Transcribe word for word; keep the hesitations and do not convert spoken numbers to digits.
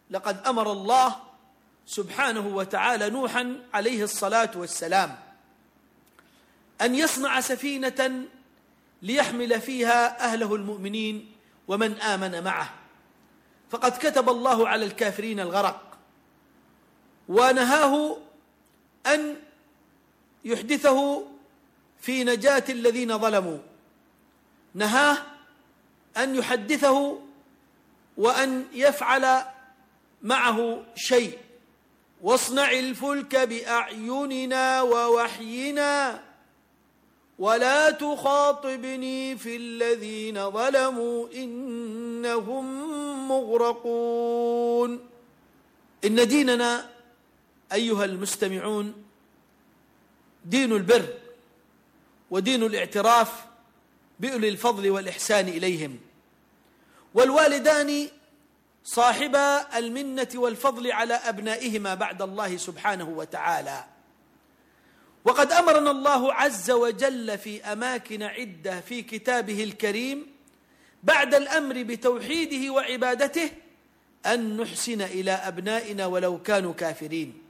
لقد أمر الله سبحانه وتعالى نوحا عليه الصلاة والسلام أن يصنع سفينة ليحمل فيها أهله المؤمنين ومن آمن معه، فقد كتب الله على الكافرين الغرق، ونهاه أن يحدثه في نجاة الذين ظلموا، نهاه أن يحدثه وأن يفعل معه شيء. واصنع الفلك بأعيننا ووحينا ولا تخاطبني في الذين ظلموا إنهم مغرقون. إن ديننا أيها المستمعون دين البر ودين الاعتراف بأولي الفضل والإحسان إليهم، والوالدان صاحبا المنة والفضل على أبنائهما بعد الله سبحانه وتعالى. وقد أمرنا الله عز وجل في أماكن عدة في كتابه الكريم بعد الأمر بتوحيده وعبادته أن نحسن إلى أبنائنا ولو كانوا كافرين.